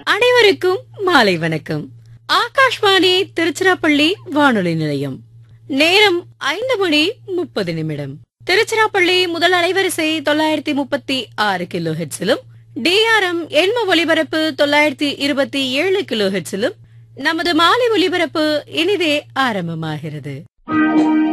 அனைவருக்கும் மாலை வணக்கம். ஆகாஷ்வாணி திருச்சிராப்பள்ளி வானொலி நிலையம். நேரம் 5:30 திருச்சிராப்பள்ளி முதல் அலைவரிசை 936 கிலோஹெட்ஸிலும், DRM எண்ம ஒலிபரப்பு 927 கிலோஹெட்ஸிலும் நமது மாலை ஒலிபரப்பு இனிதே ஆரம்பமாகிறது.